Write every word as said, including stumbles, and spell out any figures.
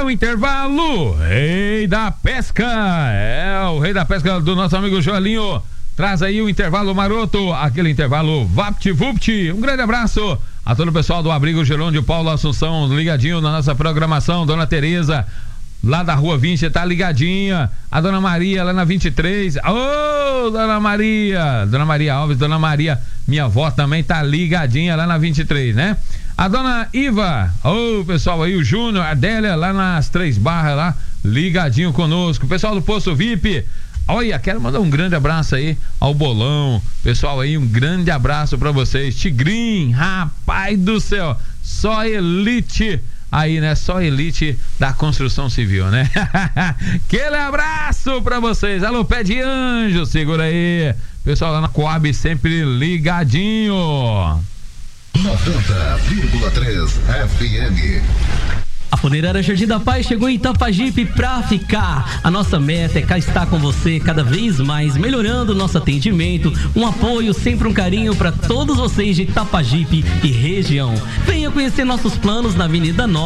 o intervalo. Rei da pesca. É o rei da pesca do nosso amigo Joelinho. Traz aí o intervalo maroto, aquele intervalo vapt-vupt. Um grande abraço a todo o pessoal do Abrigo Gerôndio Paulo Assunção, ligadinho na nossa programação. Dona Tereza, lá da Rua vinte, tá ligadinha. A Dona Maria, lá na vinte e três. Ô, Dona Maria, Dona Maria Alves, Dona Maria, minha avó também tá ligadinha lá na vinte e três, né? A Dona Iva, ô, pessoal aí, o Júnior, a Adélia, lá nas Três Barras, lá, ligadinho conosco. Pessoal do Posto V I P, olha, quero mandar um grande abraço aí ao Bolão. Pessoal aí, um grande abraço pra vocês. Tigrinho, rapaz do céu, só elite aí, né? Só elite da construção civil, né? Aquele abraço pra vocês. Alô, pé de anjo, segura aí. Pessoal lá na Coab sempre ligadinho. noventa vírgula três F M. A Funerária Jardim da Paz chegou em Itapajipe pra ficar. A nossa meta é cá estar com você cada vez mais, melhorando o nosso atendimento, um apoio, sempre um carinho para todos vocês de Itapajipe e região. Venha conhecer nossos planos na Avenida Nova.